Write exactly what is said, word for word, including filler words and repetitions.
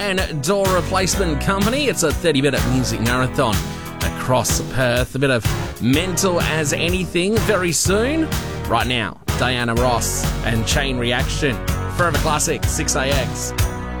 and Door Replacement Company. It's a thirty-minute music marathon across Perth. A bit of Mental as Anything very soon. Right now, Diana Ross and Chain Reaction. Forever Classic, six A X.